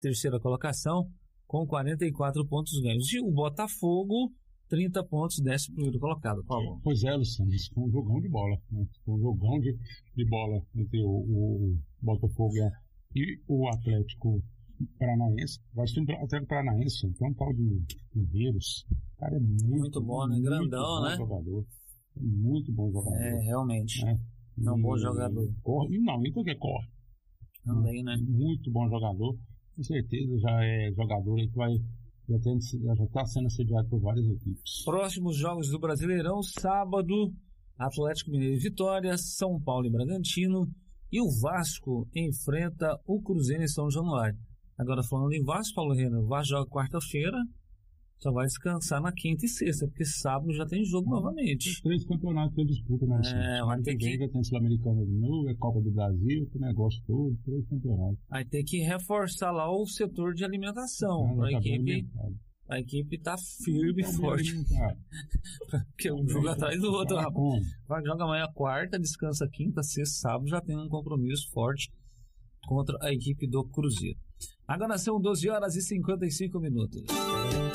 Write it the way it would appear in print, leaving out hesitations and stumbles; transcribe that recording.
terceira colocação, com 44 pontos ganhos. E o Botafogo, 30 pontos, 11º colocado, Paulo. Pois é, Luciano, isso foi um jogão de bola, né? Foi um jogão de bola entre o Botafogo e o Atlético Paranaense. Vai ser o Atlético Paranaense, então um tal de Viveiros. O cara é muito bom, né? Grandão, né? Jogador. Muito bom jogador. Realmente. Né? É um bom jogador. Corre, não, então que corre. Também, né? Muito bom jogador. Com certeza já é jogador aí que vai. Já está sendo assediado por várias equipes. Próximos jogos do Brasileirão, sábado, Atlético Mineiro e Vitória, São Paulo e Bragantino, e o Vasco enfrenta o Cruzeiro em São Januário. Agora, falando em Vasco, Paulo Renner, o Vasco joga quarta-feira, só vai descansar na quinta e sexta, porque sábado já tem jogo novamente. Os 3 campeonatos que ele disputa, né? Vai ter que... Já tem Sul-Americana de novo, é Copa do Brasil, o negócio todo, 3 campeonatos. Vai ter que reforçar lá o setor de alimentação, a equipe tá firme e forte. Porque um jogo atrás do outro, rapaz. Vai jogar amanhã quarta, descansa quinta, sexta, sábado, já tem um compromisso forte contra a equipe do Cruzeiro. Agora são 12 horas e 55 minutos.